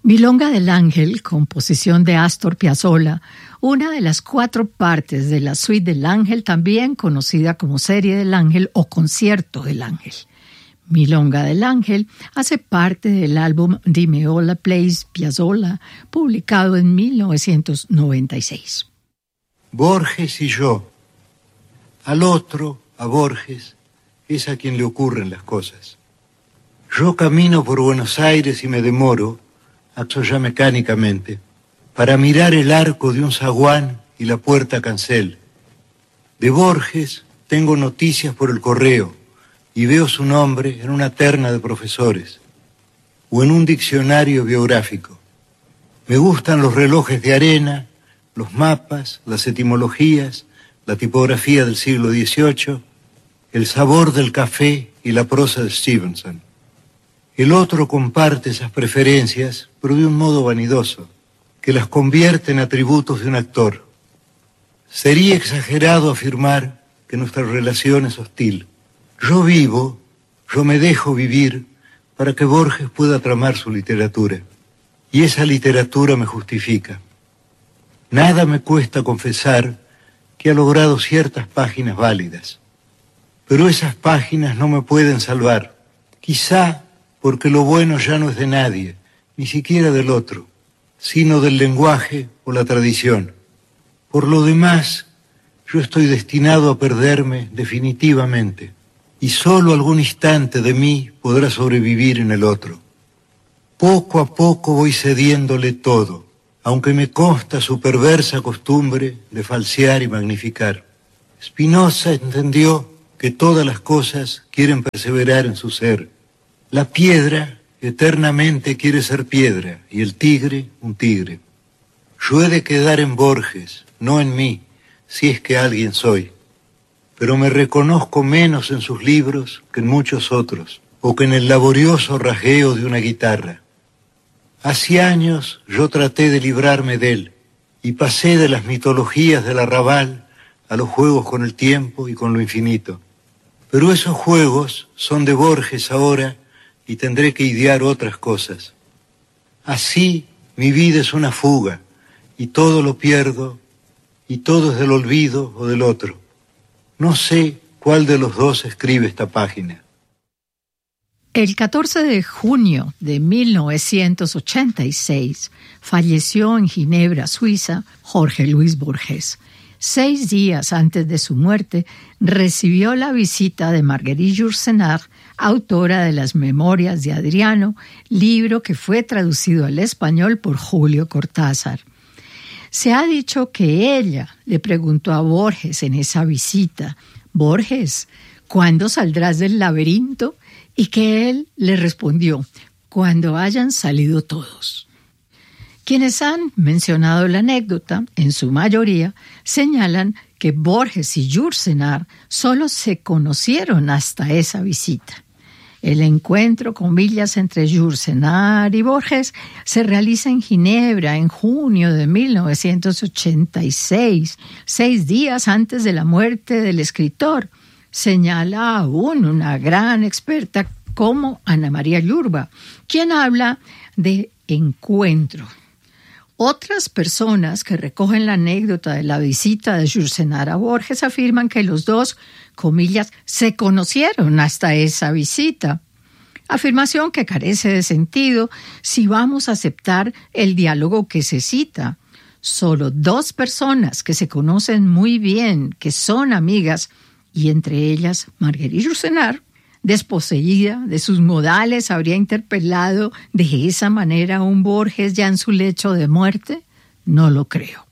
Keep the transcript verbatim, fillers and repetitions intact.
Milonga del Ángel, composición de Astor Piazzolla, una de las cuatro partes de la Suite del Ángel, también conocida como Serie del Ángel o Concierto del Ángel. Milonga del Ángel hace parte del álbum Di Meola Plays Piazzolla, publicado en mil novecientos noventa y seis. Borges y yo. Al otro, a Borges, es a quien le ocurren las cosas. Yo camino por Buenos Aires y me demoro, acto ya mecánicamente, para mirar el arco de un zaguán y la puerta cancel. De Borges tengo noticias por el correo y veo su nombre en una terna de profesores o en un diccionario biográfico. Me gustan los relojes de arena, los mapas, las etimologías, la tipografía del siglo dieciocho, el sabor del café y la prosa de Stevenson. El otro comparte esas preferencias, pero de un modo vanidoso, que las convierte en atributos de un actor. Sería exagerado afirmar que nuestra relación es hostil. Yo vivo, yo me dejo vivir para que Borges pueda tramar su literatura. Y esa literatura me justifica. Nada me cuesta confesar que ha logrado ciertas páginas válidas. Pero esas páginas no me pueden salvar. Quizá porque lo bueno ya no es de nadie, ni siquiera del otro, sino del lenguaje o la tradición. Por lo demás, yo estoy destinado a perderme definitivamente, y solo algún instante de mí podrá sobrevivir en el otro. Poco a poco voy cediéndole todo, aunque me consta su perversa costumbre de falsear y magnificar. Spinoza entendió que todas las cosas quieren perseverar en su ser. La piedra eternamente quiere ser piedra y el tigre un tigre. Yo he de quedar en Borges, no en mí, si es que alguien soy. Pero me reconozco menos en sus libros que en muchos otros, o que en el laborioso rasgueo de una guitarra. Hace años yo traté de librarme de él y pasé de las mitologías del arrabal a los juegos con el tiempo y con lo infinito. Pero esos juegos son de Borges ahora y tendré que idear otras cosas. Así mi vida es una fuga, y todo lo pierdo, y todo es del olvido o del otro. No sé cuál de los dos escribe esta página. El catorce de junio de mil novecientos ochenta y seis falleció en Ginebra, Suiza, Jorge Luis Borges. Seis días antes de su muerte, recibió la visita de Marguerite Yourcenar, autora de Las Memorias de Adriano, libro que fue traducido al español por Julio Cortázar. Se ha dicho que ella le preguntó a Borges en esa visita: «Borges, ¿cuándo saldrás del laberinto?», y que él le respondió: «Cuando hayan salido todos». Quienes han mencionado la anécdota, en su mayoría, señalan que Borges y Yourcenar solo se conocieron hasta esa visita. El encuentro, comillas, entre Yourcenar y Borges se realiza en Ginebra en junio de mil novecientos ochenta y seis, seis días antes de la muerte del escritor. Señala aún una gran experta como Ana María Yurba, quien habla de encuentro. Otras personas que recogen la anécdota de la visita de Yourcenar a Borges afirman que los dos, comillas, se conocieron hasta esa visita. Afirmación que carece de sentido si vamos a aceptar el diálogo que se cita. Solo dos personas que se conocen muy bien, que son amigas, y entre ellas Marguerite Yourcenar, desposeída de sus modales, habría interpelado de esa manera a un Borges ya en su lecho de muerte. No lo creo.